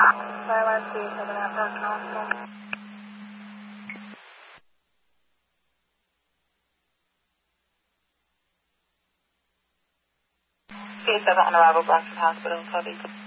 912 Outbound Hospital. K7 on arrival, Blackford Hospital, Southeast.